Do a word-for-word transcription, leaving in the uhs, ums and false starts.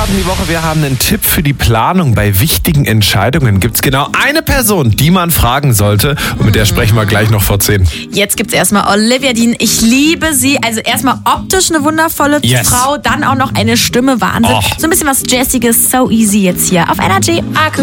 starten die Woche. Wir haben einen Tipp für die Planung. Bei wichtigen Entscheidungen gibt es genau eine Person, die man fragen sollte. Und mit der sprechen wir gleich noch vor zehn. Jetzt gibt es erstmal Olivia Dean. Ich liebe sie. Also erstmal optisch eine wundervolle Yes. Frau, dann auch noch eine Stimme. Wahnsinn. Oh. So ein bisschen was Jazziges, so easy jetzt hier auf Energy.